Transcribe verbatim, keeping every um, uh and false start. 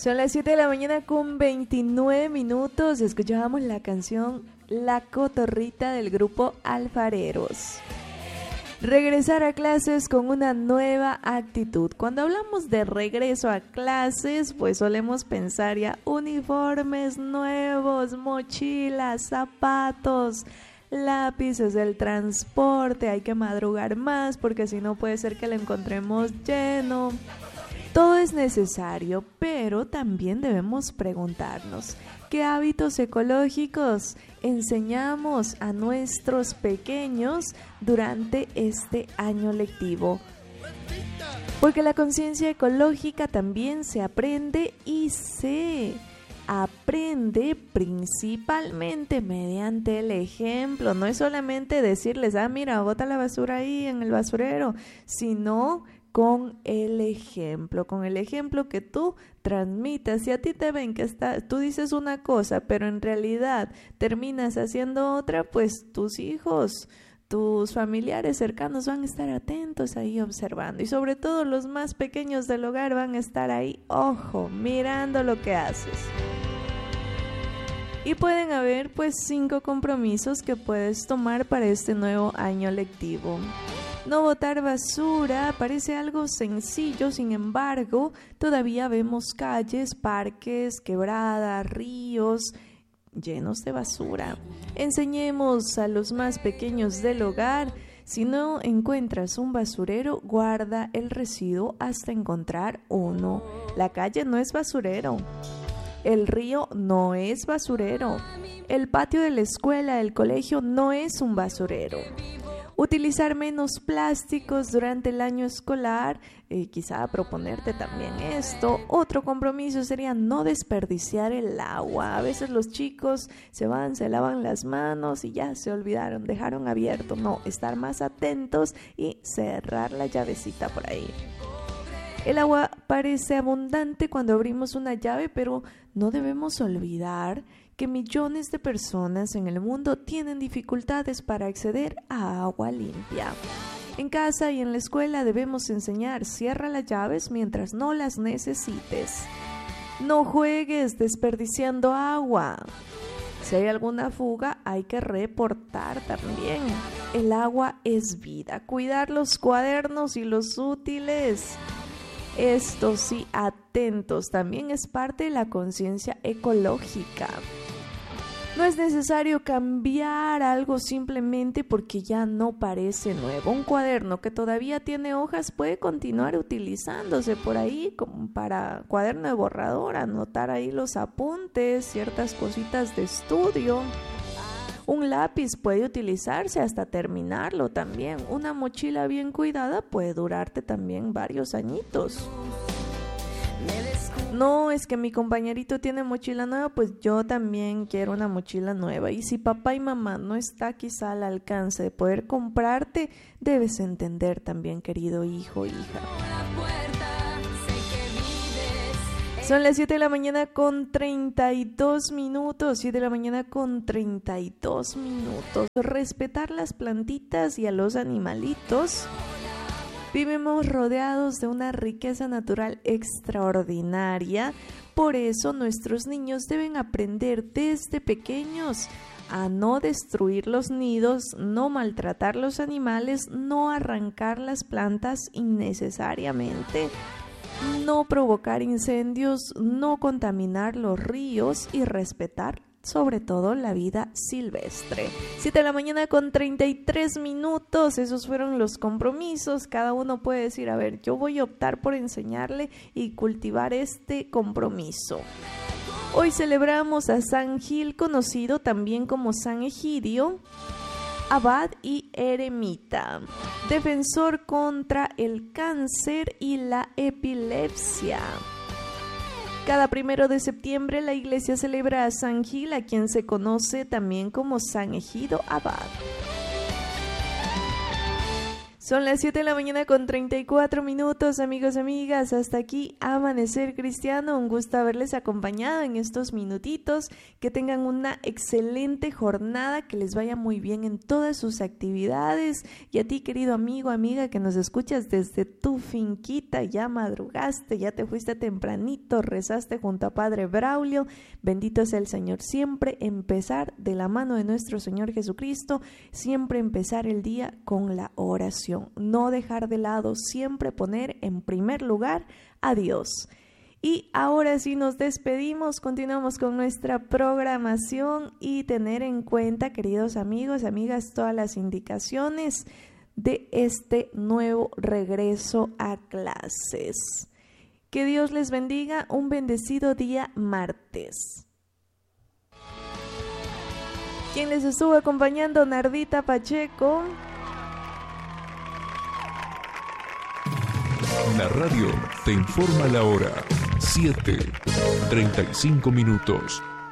Son las siete de la mañana con veintinueve minutos. Escuchábamos la canción La Cotorrita del grupo Alfareros. Regresar a clases con una nueva actitud. Cuando hablamos de regreso a clases, pues solemos pensar ya uniformes nuevos, mochilas, zapatos, lápices, el transporte. Hay que madrugar más porque si no puede ser que lo encontremos lleno. Todo es necesario, pero también debemos preguntarnos qué hábitos ecológicos enseñamos a nuestros pequeños durante este año lectivo. Porque la conciencia ecológica también se aprende y se aprende principalmente mediante el ejemplo. No es solamente decirles, ah, mira, bota la basura ahí en el basurero, sino con el ejemplo, con el ejemplo que tú transmitas. Si a ti te ven que está, tú dices una cosa, pero en realidad terminas haciendo otra, pues tus hijos, tus familiares cercanos van a estar atentos ahí observando. Y sobre todo los más pequeños del hogar van a estar ahí, ojo, mirando lo que haces. Y pueden haber pues cinco compromisos que puedes tomar para este nuevo año lectivo. No botar basura parece algo sencillo, sin embargo, todavía vemos calles, parques, quebradas, ríos llenos de basura. Enseñemos a los más pequeños del hogar, si no encuentras un basurero, guarda el residuo hasta encontrar uno. La calle no es basurero. El río no es basurero. El patio de la escuela, del colegio no es un basurero. Utilizar menos plásticos durante el año escolar, eh, quizá proponerte también esto. Otro compromiso sería no desperdiciar el agua. A veces los chicos se van, se lavan las manos y ya se olvidaron, dejaron abierto. No, estar más atentos y cerrar la llavecita por ahí. El agua parece abundante cuando abrimos una llave, pero no debemos olvidar que millones de personas en el mundo tienen dificultades para acceder a agua limpia. En casa y en la escuela debemos enseñar, cierra las llaves mientras no las necesites. No juegues desperdiciando agua. Si hay alguna fuga, hay que reportar también. El agua es vida. Cuidar los cuadernos y los útiles. Esto sí, atentos, también es parte de la conciencia ecológica. No es necesario cambiar algo simplemente porque ya no parece nuevo. Un cuaderno que todavía tiene hojas puede continuar utilizándose por ahí como para cuaderno de borrador, anotar ahí los apuntes, ciertas cositas de estudio. Un lápiz puede utilizarse hasta terminarlo también. Una mochila bien cuidada puede durarte también varios añitos. No, es que mi compañerito tiene mochila nueva, pues yo también quiero una mochila nueva. Y si papá y mamá no está quizá al alcance de poder comprarte, debes entender también, querido hijo, hija. Son las siete de la mañana con treinta y dos minutos, siete de la mañana con treinta y dos minutos. Respetar las plantitas y a los animalitos. Vivimos rodeados de una riqueza natural extraordinaria, por eso nuestros niños deben aprender desde pequeños a no destruir los nidos, no maltratar los animales, no arrancar las plantas innecesariamente, no provocar incendios, no contaminar los ríos y respetar sobre todo la vida silvestre. siete de la mañana con treinta y tres minutos, esos fueron los compromisos. Cada uno puede decir, a ver, yo voy a optar por enseñarle y cultivar este compromiso. Hoy celebramos a San Gil, conocido también como San Egidio, abad y eremita, defensor contra el cáncer y la epilepsia. Cada primero de septiembre la iglesia celebra a San Gil, a quien se conoce también como San Egidio Abad. Son las siete de la mañana con treinta y cuatro minutos, amigos, amigas. Hasta aquí Amanecer Cristiano. Un gusto haberles acompañado en estos minutitos. Que tengan una excelente jornada, que les vaya muy bien en todas sus actividades. Y a ti, querido amigo, amiga, que nos escuchas desde tu finquita, ya madrugaste, ya te fuiste tempranito, rezaste junto a Padre Braulio. Bendito sea el Señor. Siempre empezar de la mano de nuestro Señor Jesucristo, siempre empezar el día con la oración. No dejar de lado, siempre poner en primer lugar a Dios. Y ahora sí nos despedimos, continuamos con nuestra programación y tener en cuenta, queridos amigos, amigas, todas las indicaciones de este nuevo regreso a clases. Que Dios les bendiga, un bendecido día martes. Quien les estuvo acompañando, Nardita Pacheco. La radio te informa la hora, siete, treinta y cinco minutos.